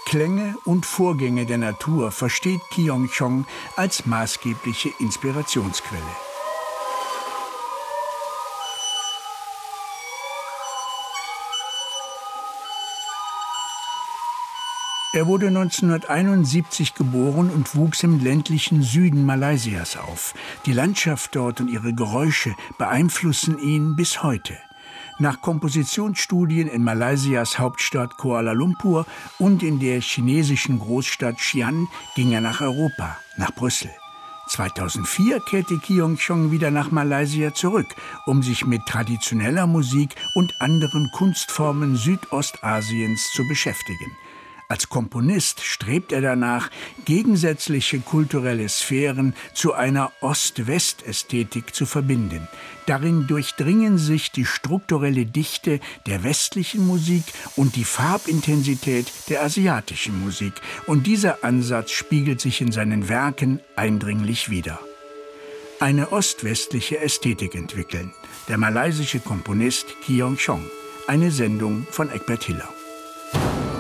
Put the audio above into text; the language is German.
Klänge und Vorgänge der Natur versteht Kyung-chong als maßgebliche Inspirationsquelle. Er wurde 1971 geboren und wuchs im ländlichen Süden Malaysias auf. Die Landschaft dort und ihre Geräusche beeinflussen ihn bis heute. Nach Kompositionsstudien in Malaysias Hauptstadt Kuala Lumpur und in der chinesischen Großstadt Xi'an ging er nach Europa, nach Brüssel. 2004 kehrte Kyung-chong wieder nach Malaysia zurück, um sich mit traditioneller Musik und anderen Kunstformen Südostasiens zu beschäftigen. Als Komponist strebt er danach, gegensätzliche kulturelle Sphären zu einer Ost-West-Ästhetik zu verbinden. Darin durchdringen sich die strukturelle Dichte der westlichen Musik und die Farbintensität der asiatischen Musik. Und dieser Ansatz spiegelt sich in seinen Werken eindringlich wider. Eine ostwestliche Ästhetik entwickeln. Der malaysische Komponist Kyung-chong. Eine Sendung von Egbert Hiller.